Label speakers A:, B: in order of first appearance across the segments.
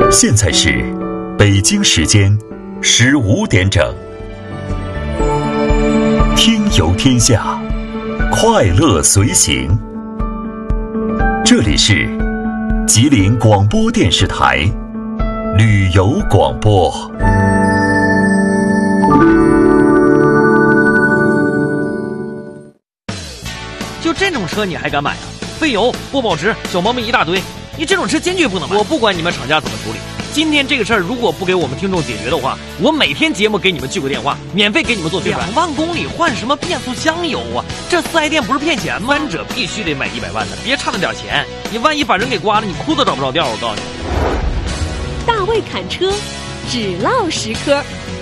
A: 现在是北京时间15点整，听游天下，快乐随行。这里是吉林广播电视台旅游广播。
B: 就这种车你还敢买啊？费油不保值，小毛病一大堆，你这种车坚决不能买。我不管你们厂家怎么处理，今天这个事儿如果不给我们听众解决的话，我每天节目给你们聚个电话，免费给你们做宣传。2万公里换什么变速箱油啊？这四 S 店不是骗钱吗？三者必须得买100万的，别差那点钱，你万一把人给刮了，你哭都找不着调。我告诉你，
C: 大卫侃车，只唠10科。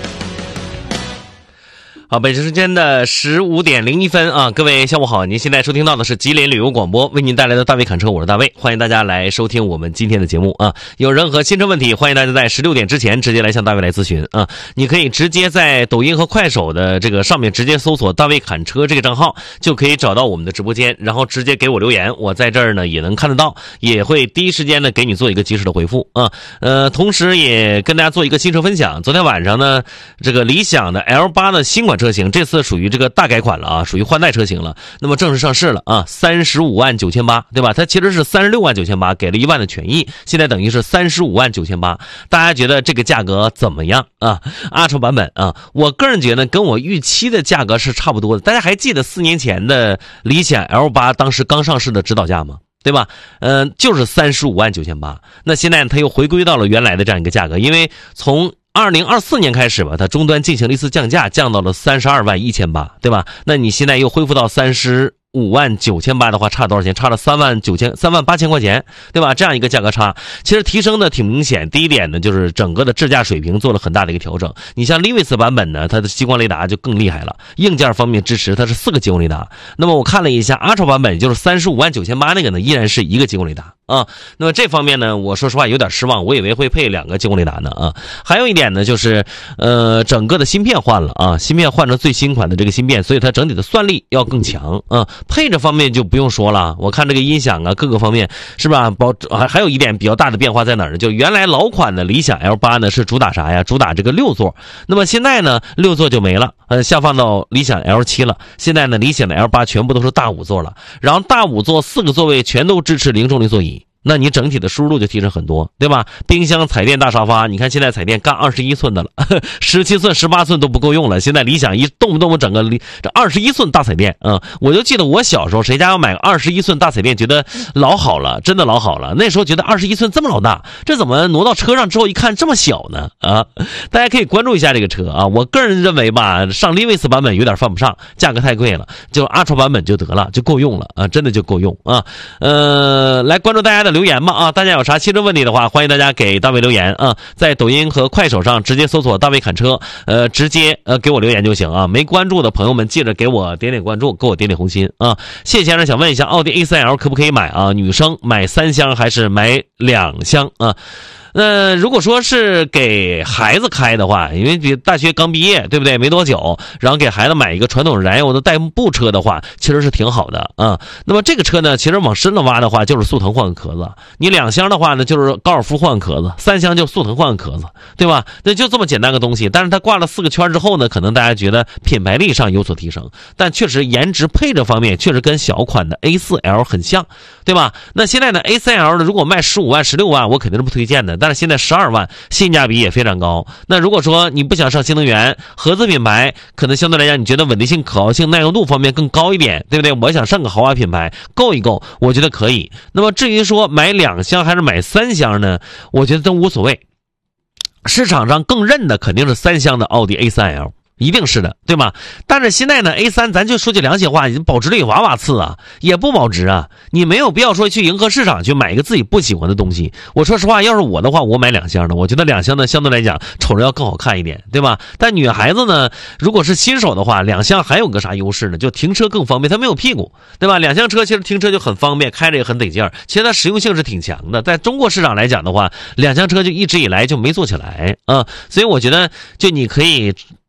B: 好，北京时间的15点01分啊，各位下午好，您现在收听到的是吉林旅游广播为您带来的大卫侃车，我是大卫，欢迎大家来收听我们今天的节目啊。有任何新车问题，欢迎大家在16点之前直接来向大卫来咨询啊。你可以直接在抖音和快手的这个上面直接搜索大卫侃车这个账号，就可以找到我们的直播间，然后直接给我留言，我在这儿呢也能看得到，也会第一时间呢给你做一个及时的回复啊。同时也跟大家做一个新车分享，昨天晚上呢，这个理想的 L8 的新款车型，这次属于这个大改款了啊，属于换代车型了，那么正式上市了啊，35万9800，对吧？它其实是36万9800，给了1万的权益，现在等于是35万9800。大家觉得这个价格怎么样啊？Ultra版本啊，我个人觉得跟我预期的价格是差不多的。大家还记得4年前的理想 L8 当时刚上市的指导价吗？对吧？就是35万9800。那现在它又回归到了原来的这样一个价格，因为从2024年开始吧，它终端进行了一次降价，降到了32万1800，对吧？那你现在又恢复到35万9800的话，差多少钱？差了3万8000块钱，对吧？这样一个价格差，其实提升的挺明显。第一点呢，就是整个的智驾水平做了很大的一个调整。你像 Lewis 版本呢，它的激光雷达就更厉害了，硬件方面支持它是4个激光雷达。那么我看了一下 Ultra 版本，就是35万9800那个呢，依然是1个激光雷达啊。那么这方面呢，我说实话有点失望，我以为会配2个激光雷达呢啊。还有一点呢，就是整个的芯片换了啊，芯片换成最新款的这个芯片，所以它整体的算力要更强啊。配置方面就不用说了，我看这个音响啊各个方面是吧，还有一点比较大的变化在哪儿呢？就原来老款的理想 L8 呢是主打啥呀？主打这个6座，那么现在呢6座就没了，下放到理想 L7 了。现在呢理想的 L8 全部都是大5座了，然后大5座4个座位全都支持零重力座椅。那你整体的输入就提升很多，对吧？冰箱、彩电、大沙发，你看现在彩电干21寸的了，17寸、18寸都不够用了。现在理想一动不动整个这21寸大彩电啊，我就记得我小时候谁家要买个21寸大彩电，觉得老好了，真的老好了。那时候觉得21寸这么老大，这怎么挪到车上之后一看这么小呢？啊，大家可以关注一下这个车啊。我个人认为吧，上 Lewis 版本有点犯不上，价格太贵了，就 Ultra 版本就得了，就够用了啊，真的就够用啊。来关注大家的留言吧啊！大家有啥汽车问题的话，欢迎大家给大卫留言啊，在抖音和快手上直接搜索大卫侃车，直接给我留言就行啊。没关注的朋友们记着给我点点关注，给我点点红心啊。谢先生想问一下，奥迪 A3L 可不可以买啊？女生买3厢还是买2厢啊？如果说是给孩子开的话，因为大学刚毕业，对不对？没多久，然后给孩子买一个传统燃油的代步车的话，其实是挺好的啊。那么这个车呢，其实往深了挖的话，就是速腾换个壳子。你2厢的话呢，就是高尔夫换个壳子；3厢就速腾换个壳子，对吧？那就这么简单个东西。但是它挂了4个圈之后呢，可能大家觉得品牌力上有所提升，但确实颜值配置方面确实跟小款的 A4L 很像，对吧？那现在呢 A3L 呢，如果卖15万、16万，我肯定是不推荐的。但是现在12万，性价比也非常高。那如果说你不想上新能源，合资品牌可能相对来讲，你觉得稳定性、可靠性、耐用度方面更高一点，对不对？我想上个豪华品牌，够一够，我觉得可以。那么至于说买2厢还是买3厢呢？我觉得都无所谓。市场上更认的肯定是3厢的奥迪 A3L。一定是的，对吧？但是现在呢 A3 咱就说句良心话，保值率哇哇次啊，也不保值啊。你没有必要说去迎合市场去买一个自己不喜欢的东西。我说实话，要是我的话，我买2厢的，我觉得2厢呢相对来讲瞅着要更好看一点，对吧？但女孩子呢，如果是新手的话，2厢还有个啥优势呢？就停车更方便，它没有屁股，对吧？2厢车其实停车就很方便，开着也很得劲儿，其实它实用性是挺强的。在中国市场来讲的话，2厢车就一直以来就没做起来啊，所以我觉得就你可以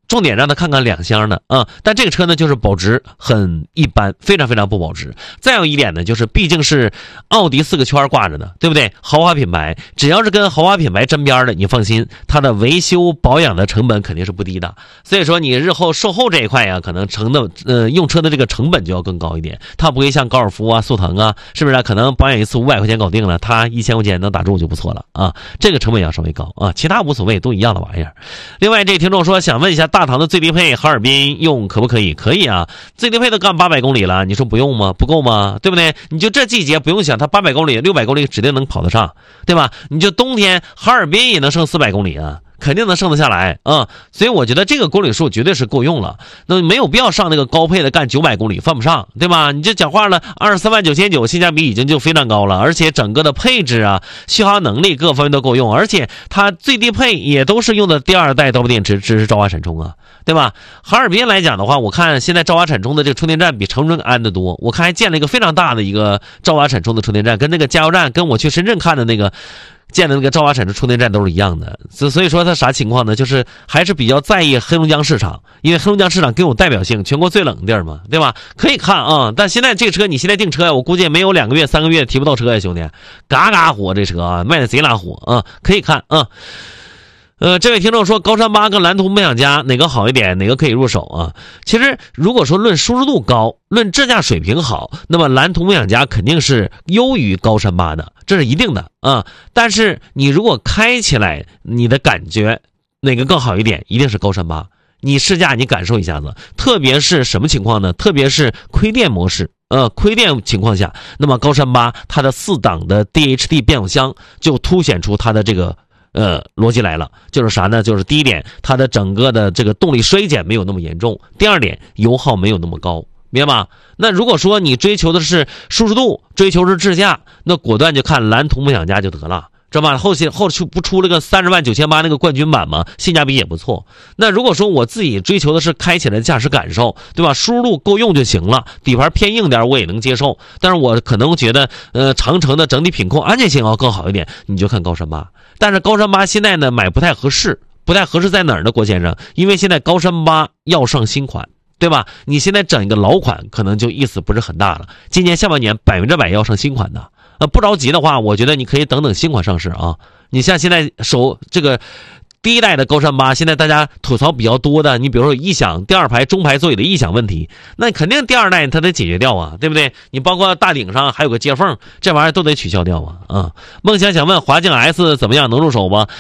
B: 重点让他看看2厢的啊，但这个车呢就是保值很一般，非常非常不保值。再有一点呢，就是毕竟是奥迪4个圈挂着的，对不对？豪华品牌，只要是跟豪华品牌沾边的，你放心，它的维修保养的成本肯定是不低的。所以说你日后售后这一块呀，可能用车的这个成本就要更高一点。它不会像高尔夫啊、速腾啊，是不是可能保养一次500块钱搞定了，它1000块钱能打住就不错了啊。这个成本要稍微高啊，其他无所谓，都一样的玩意儿。另外，这听众说想问一下，大唐的最低配哈尔滨用可不可以？可以啊，最低配都干800公里了，你说不用吗？不够吗？对不对？你就这季节不用想，它800公里、600公里指定能跑得上，对吧？你就冬天哈尔滨也能剩400公里啊。肯定能剩得下来啊，所以我觉得这个公里数绝对是够用了，那没有必要上那个高配的干900公里，犯不上，对吧？你这讲话了，23.990，性价比已经就非常高了，而且整个的配置啊、续航能力各方面都够用，而且它最低配也都是用的第2代刀片电池，支持兆华闪充啊，对吧？哈尔滨来讲的话，我看现在兆华闪充的这个充电站比长春安的多，我看还建了一个非常大的一个兆华闪充的充电站，跟那个加油站，跟我去深圳看的那个建的那个兆华闪充充电站都是一样的，所以说它啥情况呢？就是还是比较在意黑龙江市场，因为黑龙江市场更有代表性，全国最冷的地儿嘛，对吧？可以看啊，但现在这个车你现在订车呀，我估计没有2个月、3个月提不到车呀，兄弟，嘎嘎火这车啊，卖的贼拉火啊，可以看啊。这位听众说，高山8跟蓝图梦想家哪个好一点，哪个可以入手啊？其实如果说论舒适度高，论智驾水平好，那么蓝图梦想家肯定是优于高山8的，这是一定的啊。但是你如果开起来，你的感觉哪个更好一点，一定是高山8。你试驾你感受一下子，特别是什么情况呢？特别是亏电模式。亏电情况下，那么高山8它的4档的 DHD 变速箱就凸显出它的这个逻辑来了，就是啥呢？就是第一点，它的整个的这个动力衰减没有那么严重；第二点，油耗没有那么高，明白吧？那如果说你追求的是舒适度，追求是智驾，那果断就看蓝图梦想家就得了。知道吧？后续不出了个30.980那个冠军版嘛，性价比也不错。那如果说我自己追求的是开起来的驾驶感受，对吧？输入够用就行了，底盘偏硬点我也能接受，但是我可能觉得长城的整体品控安全性要更好一点，你就看高山8。但是高山8现在呢买不太合适，在哪儿呢？郭先生，因为现在高山8要上新款。对吧？你现在整一个老款可能就意思不是很大了。今年下半年100%要上新款的，不着急的话，我觉得你可以等等新款上市啊。你像现在这个第1代的高山8，现在大家吐槽比较多的，你比如说异响，第2排中排座椅的异响问题，那肯定第2代它得解决掉啊，对不对？你包括大顶上还有个接缝，这玩意儿都得取消掉啊。梦想问华境 S 怎么样，能入手吗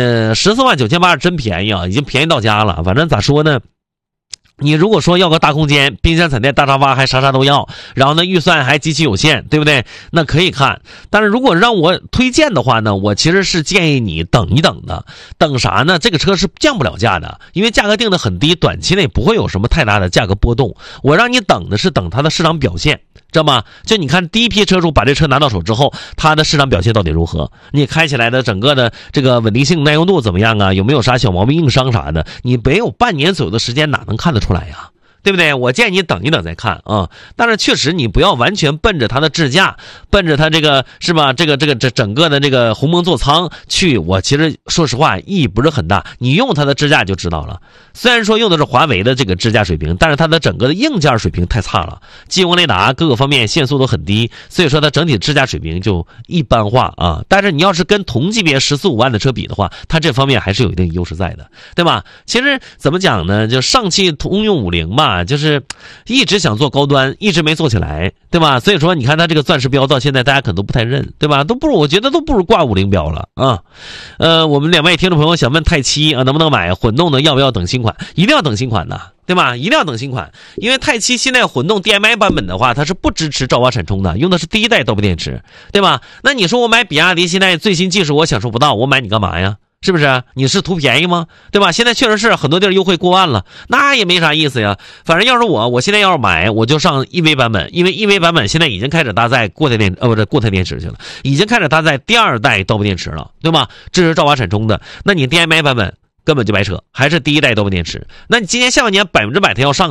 B: ？14.980是真便宜啊，已经便宜到家了。反正咋说呢？你如果说要个大空间，冰箱、彩电、大沙发，还啥都要，然后呢预算还极其有限，对不对？那可以看。但是如果让我推荐的话呢，我其实是建议你等一等的。等啥呢？这个车是降不了价的，因为价格定的很低，短期内不会有什么太大的价格波动。我让你等的是等它的市场表现，知道吗？就你看第一批车主把这车拿到手之后，它的市场表现到底如何？你开起来的整个的这个稳定性、耐用度怎么样啊？有没有啥小毛病、硬伤啥的？你没有半年左右的时间，哪能看得出来呀？对不对？我建议你等一等再看啊。但是确实你不要完全奔着它的智驾，奔着它这个是吧？这整个的这个鸿蒙座舱去，我其实说实话意义不是很大。你用它的智驾就知道了。虽然说用的是华为的这个智驾水平，但是它的整个的硬件水平太差了，激光雷达各个方面限速都很低，所以说它整体智驾水平就一般化啊。但是你要是跟同级别14-15万的车比的话，它这方面还是有一定优势在的，对吧？其实怎么讲呢？就上汽通用50嘛。就是一直想做高端，一直没做起来，对吧？所以说你看它这个钻石标到现在大家可能都不太认，对吧？我觉得都不如挂50标了啊。我们2位听众朋友想问泰7啊能不能买混动的，要不要等新款？一定要等新款的，对吧？一定要等新款，因为泰7现在混动 DMI 版本的话，它是不支持兆华闪充的，用的是第1代刀片电池，对吧？那你说我买比亚迪现在最新技术我享受不到，我买你干嘛呀？是不是？你是图便宜吗？对吧？现在确实是很多地儿优惠过万了，那也没啥意思呀。反正要是我现在要是买，我就上 EV 版本，因为 EV 版本现在已经开始搭载固态电池去了，已经开始搭载第2代刀片电池了，对吧？支持兆华闪充的，那你 DMI 版本根本就白扯，还是第1代刀片电池。那你今年下半年100%它要上的呀，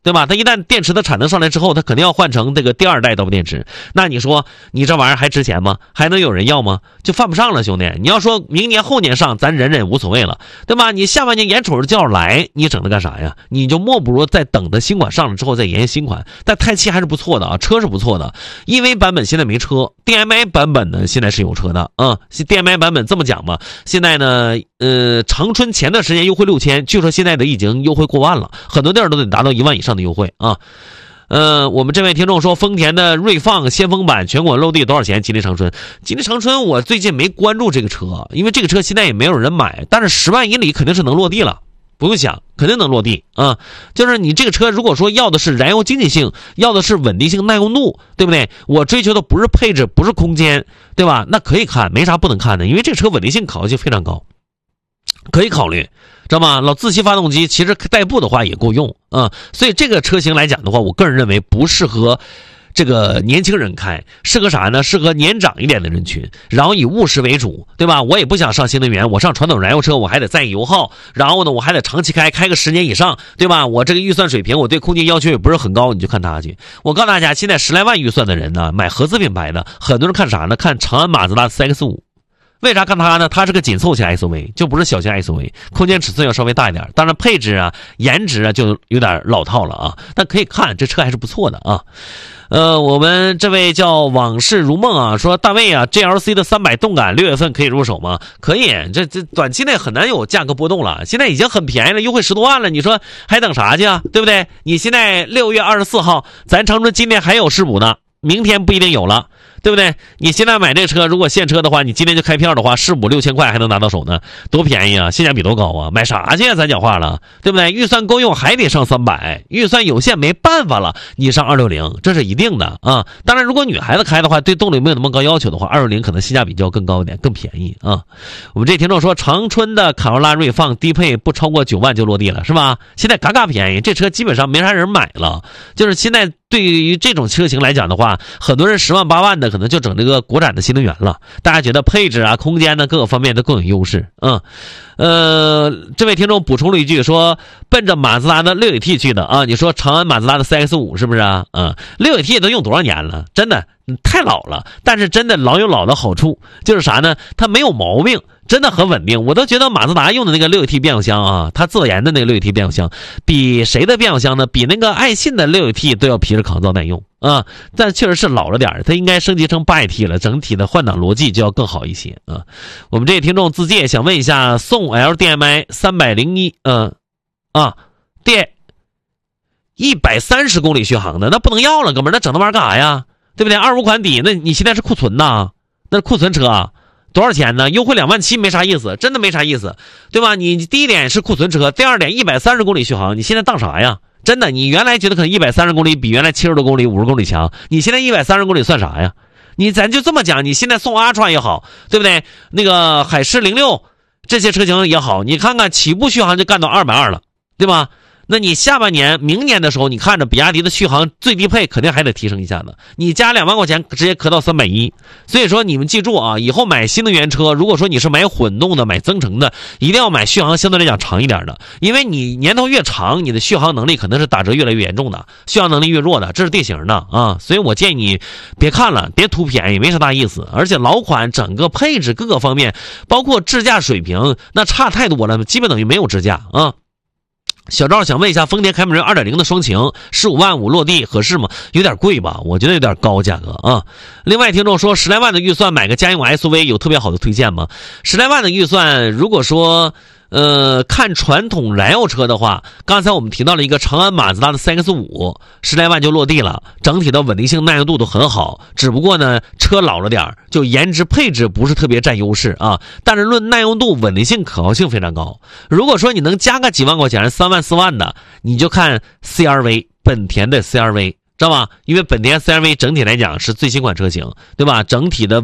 B: 对吧？它一旦电池的产能上来之后，它肯定要换成这个第2代刀片电池。那你说你这玩意儿还值钱吗？还能有人要吗？就犯不上了，兄弟。你要说明年后年上，咱忍无所谓了，对吧？你下半年眼瞅着就要来，你整它干啥呀？你就莫不如再等着新款上了之后再研究新款。但泰气还是不错的啊，车是不错的。EV 版本现在没车 ，DMI 版本呢现在是有车的啊。DMI 版本这么讲吧，现在呢，长春前段时间优惠6000，据说现在的已经优惠过万了，很多地儿都得达到1万以上的优惠啊。我们这位听众说，丰田的锐放先锋版全国落地多少钱？吉利长春，我最近没关注这个车，因为这个车现在也没有人买，但是10万英里肯定是能落地了，不用想，肯定能落地啊。就是你这个车如果说要的是燃油经济性，要的是稳定性、耐用度，对不对？我追求的不是配置，不是空间，对吧？那可以看，没啥不能看的，因为这车稳定性考虑就非常高，可以考虑，知道吗？老自吸发动机其实代步的话也够用啊，所以这个车型来讲的话，我个人认为不适合这个年轻人开，适合啥呢？适合年长一点的人群，然后以务实为主，对吧？我也不想上新能源，我上传统燃油车我还得在意油耗，然后呢我还得长期开个10年以上，对吧？我这个预算水平，我对空间要求也不是很高，你就看它去。我告诉大家，现在10来万预算的人呢，买合资品牌的，很多人看啥呢？看长安马自达 CX-5。为啥看它呢？它是个紧凑型 SUV， 就不是小型 SUV， 空间尺寸要稍微大一点，当然配置啊、颜值啊就有点老套了啊。但可以看，这车还是不错的啊。我们这位叫往事如梦啊，说大卫啊 ，GLC 的300动感6月份可以入手吗？可以，这短期内很难有价格波动了，现在已经很便宜了，优惠10多万了，你说还等啥去啊？对不对？你现在6月24号，咱长春今天还有试补呢，明天不一定有了。对不对？你现在买这车，如果现车的话，你今天就开票的话，试补6000块还能拿到手呢，多便宜啊！性价比多高啊！买啥去啊？咱讲话了，对不对？预算够用还得上300，预算有限没办法了，你上260，这是一定的啊。当然，如果女孩子开的话，对动力没有那么高要求的话，260可能性价比就要更高一点，更便宜啊。我们这听众说，长春的卡罗拉锐放低配不超过9万就落地了，是吧？现在嘎嘎便宜，这车基本上没啥人买了，就是现在。对于这种车型来讲的话，很多人10万8万的可能就整这个国产的新能源了。大家觉得配置啊、空间呢各个方面都更有优势。这位听众补充了一句说，奔着马自达的6AT去的啊。你说长安马自达的 CX-5是不是啊？6AT 都用多少年了？真的太老了，但是真的老有老的好处，就是啥呢？它没有毛病。真的很稳定，我都觉得马自达用的那个6AT 变速箱啊，它自研的那个6AT 变速箱，比谁的变速箱呢？比那个爱信的6AT 都要皮实抗造耐用啊。但确实是老了点，它应该升级成8AT 了，整体的换挡逻辑就要更好一些啊。我们这位听众自介想问一下，宋 LDMI 301130公里续航的，那不能要了，哥们儿，那整那玩意儿干啥呀？对不对？25款底，那你现在是库存呐？那是库存车啊。多少钱呢？优惠2万7没啥意思，真的没啥意思，对吧？你第一点是库存车，第二点130公里续航，你现在当啥呀？真的，你原来觉得可能130公里比原来70多公里、50公里强，你现在130公里算啥呀？咱就这么讲，你现在送 Ultra 也好，对不对？那个海狮06这些车型也好，你看看起步续航就干到220了，对吧？那你下半年、明年的时候，你看着比亚迪的续航最低配肯定还得提升一下子，你加2万块钱直接磕到310。所以说你们记住啊，以后买新能源车，如果说你是买混动的、买增程的，一定要买续航相对来讲长一点的，因为你年头越长，你的续航能力可能是打折越来越严重的，续航能力越弱的，这是定型的啊。所以我建议你别看了，别图便宜，没啥大意思。而且老款整个配置各个方面，包括智驾水平，那差太多了，基本等于没有智驾啊。小赵想问一下，丰田凯美瑞 2.0 的双擎15万5落地合适吗？有点贵吧，我觉得有点高价格啊。另外听众说10来万的预算买个家用 SUV 有特别好的推荐吗？10来万的预算，如果说看传统燃油车的话，刚才我们提到了一个长安马自达的 CX-5 10来万就落地了，整体的稳定性耐用度都很好，只不过呢车老了点，就颜值配置不是特别占优势啊，但是论耐用度稳定性可靠性非常高。如果说你能加个几万块钱3万4万的，你就看 CR-V 本田的 CR-V， 知道吧？因为本田 CR-V 整体来讲是最新款车型，对吧？整体的